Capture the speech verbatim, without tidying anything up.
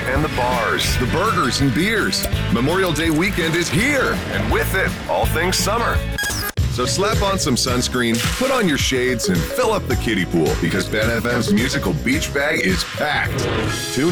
and the bars, the burgers and beers. Memorial Day weekend is here, and with it, all things summer. So slap on some sunscreen, put on your shades, and fill up the kiddie pool because Ben F M's musical beach bag is packed. Tune